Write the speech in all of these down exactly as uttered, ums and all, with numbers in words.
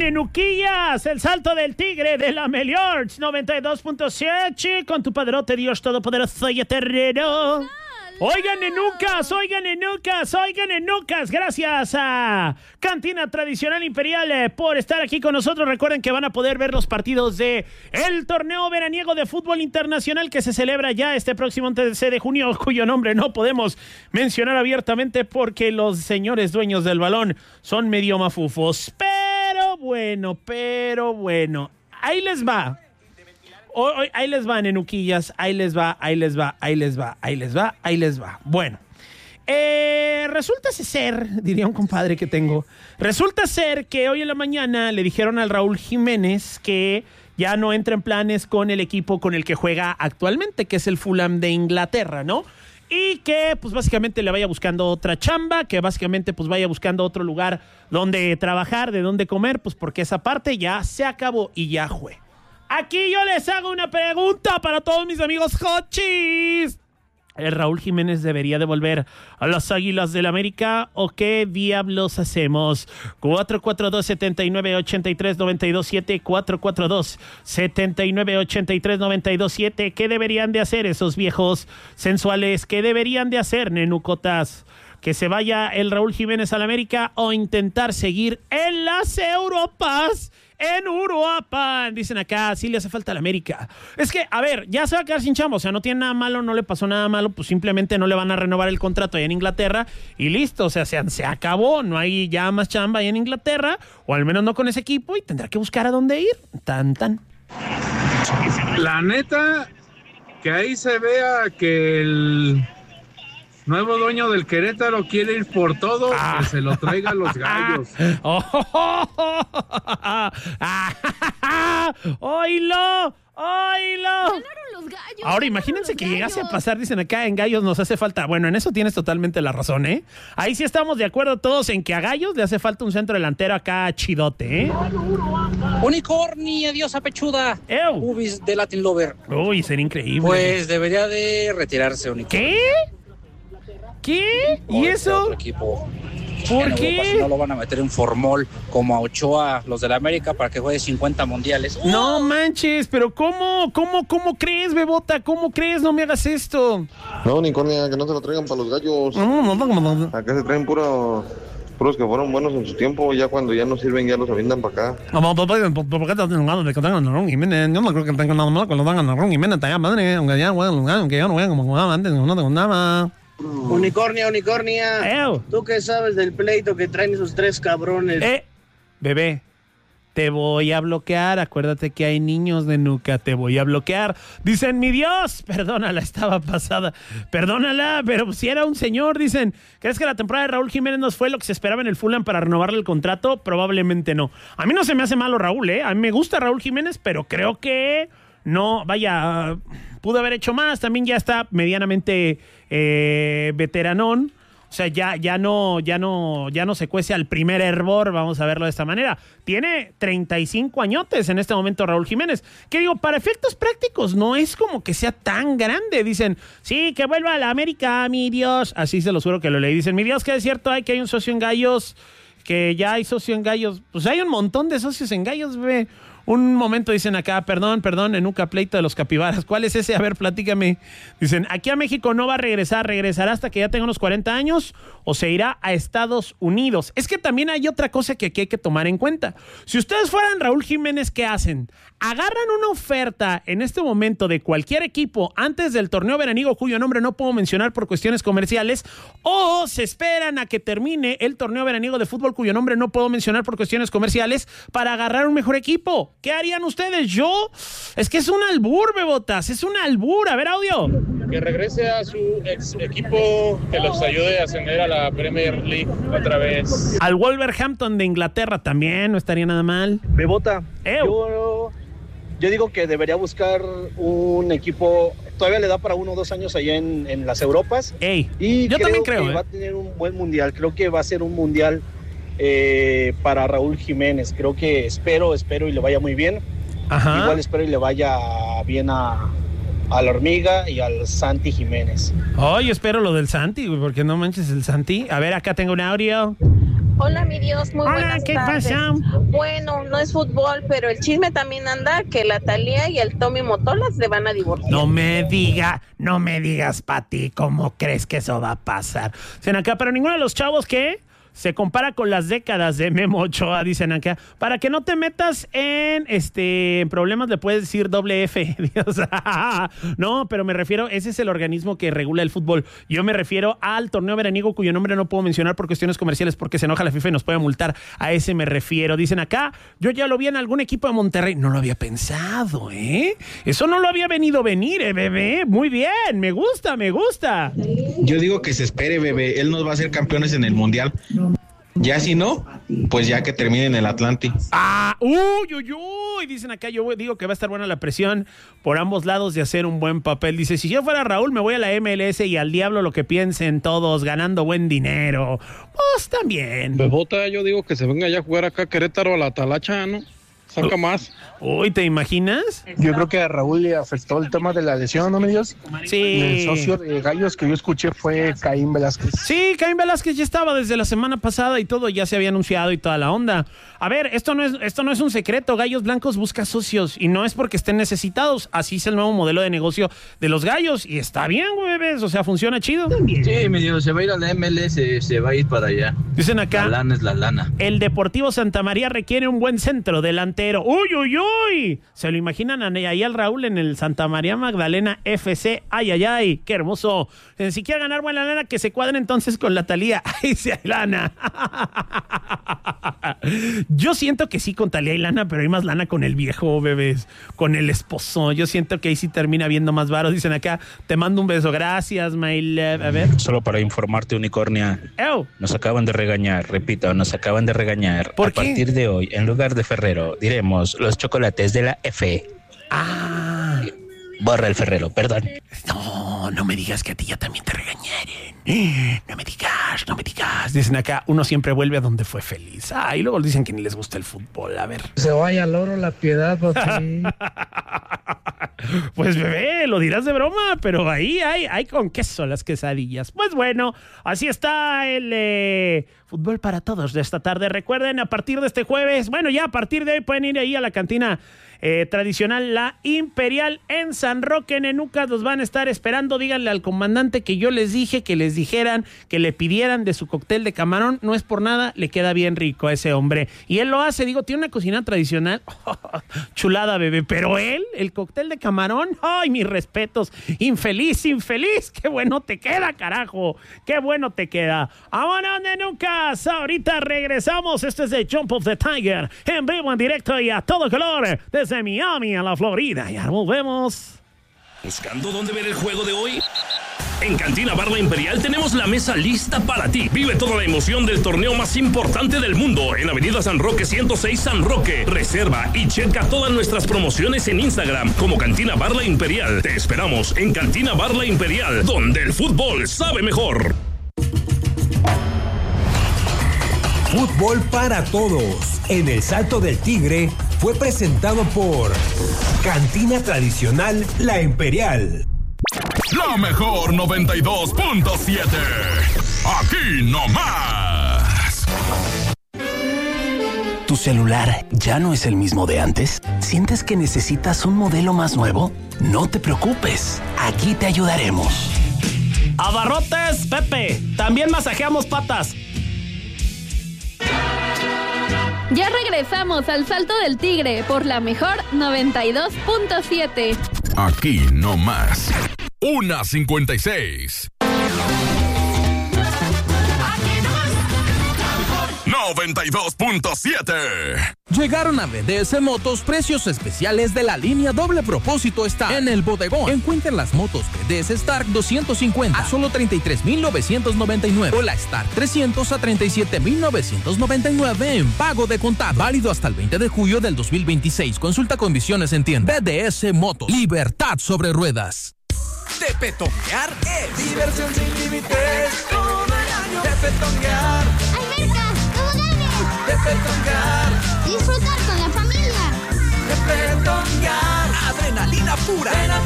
Nenuquillas, el salto del tigre de la Meliorch noventa y dos punto siete con tu padrote Dios Todopoderoso y Eterno. Oigan, nenucas, oigan, nenucas, oigan, nenucas. Gracias a Cantina Tradicional Imperial eh, por estar aquí con nosotros. Recuerden que van a poder ver los partidos de el torneo veraniego de fútbol internacional que se celebra ya este próximo trece de junio, cuyo nombre no podemos mencionar abiertamente porque los señores dueños del balón son medio mafufos. Pero bueno, pero bueno, ahí les va. Hoy, hoy, ahí les va, nenuquillas, ahí les va, ahí les va, ahí les va, ahí les va, ahí les va. Bueno, eh, resulta ser, diría un compadre que tengo, resulta ser que hoy en la mañana le dijeron al Raúl Jiménez que ya no entra en planes con el equipo con el que juega actualmente, que es el Fulham de Inglaterra, ¿no? Y que, pues, básicamente le vaya buscando otra chamba, que básicamente, pues, vaya buscando otro lugar donde trabajar, de donde comer, pues, porque esa parte ya se acabó y ya fue. Aquí yo les hago una pregunta para todos mis amigos hochis. ¿El Raúl Jiménez debería de volver a las Águilas del América o qué diablos hacemos? cuatro cuatro dos, siete nueve, ocho tres, nueve dos siete, cuatro cuatro dos, siete nueve, ocho tres, nueve dos siete. ¿Qué deberían de hacer esos viejos sensuales? ¿Qué deberían de hacer, nenucotas? ¿Que se vaya el Raúl Jiménez al América o intentar seguir en las Europas? En Uruapan, dicen acá, sí le hace falta a la América. Es que, a ver, ya se va a quedar sin chamba, o sea, no tiene nada malo, no le pasó nada malo, pues simplemente no le van a renovar el contrato allá en Inglaterra y listo, o sea, se, se acabó, no hay ya más chamba allá en Inglaterra, o al menos no con ese equipo, y tendrá que buscar a dónde ir, tan, tan. La neta, que ahí se vea que el nuevo dueño del Querétaro quiere ir por todo, ah. que se lo traiga a los gallos. Oh, oh, oh, oh, oh, ah, ¡Oílo! ¡Oílo! Ganaron los gallos. Ahora imagínense que gallos. llegase a pasar, dicen acá, en gallos nos hace falta. Bueno, en eso tienes totalmente la razón, ¿eh? Ahí sí estamos de acuerdo todos en que a gallos le hace falta un centro delantero acá chidote, ¿eh? Unicornia, diosa pechuda. ¡Ew! Ubis de Latin Lover. Uy, sería increíble. Pues debería de retirarse Unicornia. ¿Qué? ¿Qué? ¿Y eso? Otro equipo. ¿Por en qué? Europa, si no lo van a meter en formol como a Ochoa, los de la América, para que juegue cincuenta mundiales. No manches, pero ¿cómo? ¿Cómo? ¿Cómo crees, Bebota? ¿Cómo crees? No me hagas esto. No, Unicornia, que no se lo traigan para los gallos. No, no, no, no, no. Acá se traen puros, puros que fueron buenos en su tiempo, ya cuando ya no sirven, ya los avientan para acá. No, ¿por qué estás teniendo de que tengan a Ron Jiménez? Yo no creo que tengan nada malo cuando tengan a Ron Jiménez, está madre, aunque ya juegan, aunque ya no juegan como jugaban antes, no tengo nada. Unicornia, unicornia. Ew. ¿Tú qué sabes del pleito que traen esos tres cabrones? Eh, bebé, te voy a bloquear. Acuérdate que hay niños de nuca, te voy a bloquear. Dicen, mi Dios, perdónala, estaba pasada. Perdónala, pero si era un señor, dicen, ¿crees que la temporada de Raúl Jiménez no fue lo que se esperaba en el Fulham para renovarle el contrato? Probablemente no. A mí no se me hace malo Raúl, ¿eh? A mí me gusta Raúl Jiménez, pero creo que no, vaya, pudo haber hecho más. También ya está medianamente eh, veteranón. O sea, ya, ya no, ya no, ya no se cuece al primer hervor, vamos a verlo de esta manera. Tiene treinta y cinco añotes en este momento Raúl Jiménez. Que digo, para efectos prácticos, no es como que sea tan grande. Dicen, sí, que vuelva a la América, mi Dios. Así se los juro que lo leí. Dicen, mi Dios, que es cierto, hay que hay un socio en Gallos, que ya hay socio en Gallos. Pues hay un montón de socios en Gallos, bebé. Un momento dicen acá, perdón, perdón, Enuca, pleito de los capibaras. ¿Cuál es ese? A ver, platícame. Dicen, aquí a México no va a regresar, regresará hasta que ya tenga unos cuarenta años o se irá a Estados Unidos. Es que también hay otra cosa que aquí hay que tomar en cuenta. Si ustedes fueran Raúl Jiménez, ¿qué hacen? Agarran una oferta en este momento de cualquier equipo antes del torneo veraniego, cuyo nombre no puedo mencionar por cuestiones comerciales, o se esperan a que termine el torneo veraniego de fútbol, cuyo nombre no puedo mencionar por cuestiones comerciales, para agarrar un mejor equipo. ¿Qué harían ustedes? Yo, es que es un albur, bebotas, es un albur. A ver, audio. Que regrese a su ex equipo, que los ayude a ascender a la Premier League otra vez. Al Wolverhampton de Inglaterra también, no estaría nada mal. Bebota, Ew. yo, yo digo que debería buscar un equipo, todavía le da para uno o dos años allá en, en las Europas. Ey, y yo creo también creo, que eh. va a tener un buen mundial, creo que va a ser un mundial eh, para Raúl Jiménez, creo que espero, espero y le vaya muy bien. Ajá. Igual espero y le vaya bien a, a la Hormiga y al Santi Jiménez. Ay, espero lo del Santi, güey, porque no manches el Santi. A ver, acá tengo un audio. Hola, mi Dios, muy Hola, buenas ¿qué tardes. pasa? Bueno, no es fútbol, pero el chisme también anda que la Thalía y el Tommy Motola se van a divorciar. No me diga, no me digas, Pati, ¿cómo crees que eso va a pasar? Dicen acá, pero ninguno de los chavos que se compara con las décadas de Memo Ochoa, dicen acá. Para que no te metas en este en problemas, le puedes decir doble F. O sea, no, pero me refiero, ese es el organismo que regula el fútbol. Yo me refiero al torneo veraniego, cuyo nombre no puedo mencionar por cuestiones comerciales, porque se enoja la FIFA y nos puede multar. A ese me refiero. Dicen acá, yo ya lo vi en algún equipo de Monterrey. No lo había pensado, ¿eh? Eso no lo había venido venir, ¿eh, bebé? Muy bien, me gusta, me gusta. Yo digo que se espere, bebé. Él nos va a hacer campeones en el Mundial. Ya si no, pues ya que termine en el Atlante. Ah, uy, uy, uy, dicen acá, yo digo que va a estar buena la presión por ambos lados de hacer un buen papel. Dice, si yo fuera Raúl, me voy a la M L S y al diablo lo que piensen todos, ganando buen dinero. Pues también. Bebota, yo digo que se venga ya a jugar acá a Querétaro a la Talacha, ¿no? Saca más. Uy, ¿te imaginas? Yo creo que a Raúl le afectó el tema de la lesión, ¿no me digas? Sí. El socio de Gallos que yo escuché fue Caín Velázquez. Sí, Caín Velázquez ya estaba desde la semana pasada y todo, ya se había anunciado y toda la onda. A ver, esto no es, esto no es un secreto. Gallos Blancos busca socios y no es porque estén necesitados. Así es el nuevo modelo de negocio de los Gallos y está bien, bebés. O sea, funciona chido. Sí, mi Dios, se va a ir a la M L S, se va a ir para allá. Dicen acá. La lana es la lana. El Deportivo Santa María requiere un buen centro delantero. ¡Uy, uy, uy! ¿Se lo imaginan ahí al Raúl en el Santa María Magdalena F C? ¡Ay, ay, ay! ¡Qué hermoso! Si quiere ganar buena lana, que se cuadre entonces con la Thalía. ¡Ay, sí hay lana! Yo siento que sí con Thalía hay lana, pero hay más lana con el viejo, bebés. Con el esposo. Yo siento que ahí sí termina viendo más varos. Dicen acá, te mando un beso. Gracias, my love. A ver. Solo para informarte, Unicornia. ¡Ew! Nos acaban de regañar, repito, nos acaban de regañar. ¿Por A qué? partir de hoy, en lugar de Ferrero, diremos los chocolates de la F. Ah. Borra el Ferrero, perdón. No, no me digas que a ti ya también te regañaron. No me digas, no me digas. Dicen acá, uno siempre vuelve a donde fue feliz. Ah, y luego dicen que ni les gusta el fútbol. A ver. Se vaya al oro la piedad, papi. Pues bebé, lo dirás de broma, pero ahí hay, hay con queso las quesadillas. Pues bueno, así está el eh, fútbol para todos de esta tarde. Recuerden, a partir de este jueves, bueno, ya a partir de hoy pueden ir ahí a la cantina eh, tradicional La Imperial en San Roque, Nenucas. Los van a estar esperando. Díganle al comandante que yo les dije que les dijeran, que le pidieran de su cóctel de camarón. No es por nada, le queda bien rico a ese hombre. Y él lo hace, digo, tiene una cocina tradicional. Chulada, bebé. Pero él, el cóctel de camarón, ay, mis respetos. Infeliz, infeliz. Qué bueno te queda, carajo. Qué bueno te queda. ¡Vámonos, Nenucas! Ahorita regresamos. Este es de Jump of the Tiger. En vivo, en directo y a todo color. Desde Miami a la Florida. Ya volvemos. ¿Buscando dónde ver el juego de hoy? En Cantina Bar La Imperial tenemos la mesa lista para ti. Vive toda la emoción del torneo más importante del mundo en Avenida San Roque ciento seis San Roque. Reserva y checa todas nuestras promociones en Instagram como Cantina Bar La Imperial. Te esperamos en Cantina Bar La Imperial, donde el fútbol sabe mejor. Fútbol para todos en el Salto del Tigre fue presentado por Cantina Tradicional La Imperial. La mejor noventa y dos punto siete. Aquí nomás. ¿Tu celular ya no es el mismo de antes? ¿Sientes que necesitas un modelo más nuevo? No te preocupes, aquí te ayudaremos. Abarrotes Pepe, también masajeamos patas. Ya regresamos al Salto del Tigre por la mejor noventa y dos punto siete. Aquí nomás. Una cincuenta y seis. noventa y dos punto siete. Llegaron a B D S Motos precios especiales de la línea doble propósito Stark en el bodegón. Encuentren las motos B D S Stark doscientos cincuenta a solo treinta y tres mil novecientos noventa y nueve o la Stark trescientos a treinta y siete mil novecientos noventa y nueve en pago de contado. Válido hasta el veinte de julio del dos mil veintiséis. Consulta condiciones en tienda. B D S Motos. Libertad sobre ruedas. De petonguear es diversión sin límites todo el año. De petonguear. Albercas, toboganes. De petonguear. Disfrutar con la familia. De petonguear. Adrenalina pura. Ven a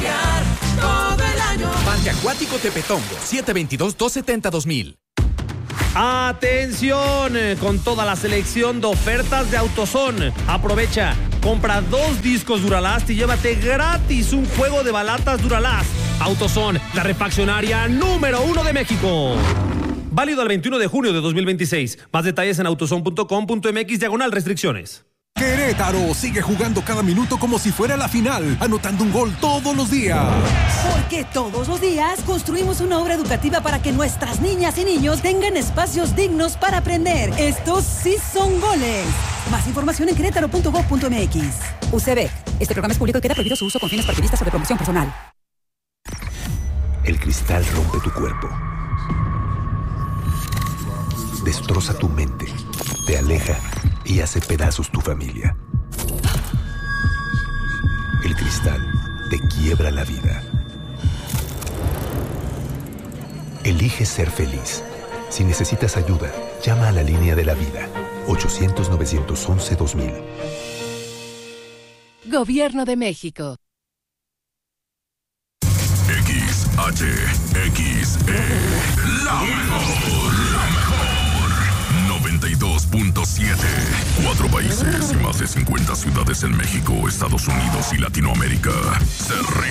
petonguear todo el año. Parque Acuático Tepetongo, siete dos dos, dos siete cero, dos mil. Atención, con toda la selección de ofertas de AutoZone. Aprovecha, compra dos discos Duralast y llévate gratis un juego de balatas Duralast. AutoZone, la refaccionaria número uno de México. Válido al veintiuno de junio de dos mil veintiséis. Más detalles en autozone punto com punto m x diagonal restricciones. Querétaro sigue jugando cada minuto como si fuera la final, anotando un gol todos los días. Porque todos los días construimos una obra educativa para que nuestras niñas y niños tengan espacios dignos para aprender. Estos sí son goles. Más información en querétaro punto gob punto m x. U C B. Este programa es público y queda prohibido su uso con fines partidistas o de promoción personal. El cristal rompe tu cuerpo. Destroza tu mente. Te aleja y hace pedazos tu familia. El cristal te quiebra la vida. Elige ser feliz. Si necesitas ayuda, llama a la línea de la vida. ochocientos, novecientos once, dos mil. Gobierno de México. X H X E, la mejor, la mejor. noventa y dos punto siete. Cuatro países y más de cincuenta ciudades en México, Estados Unidos y Latinoamérica se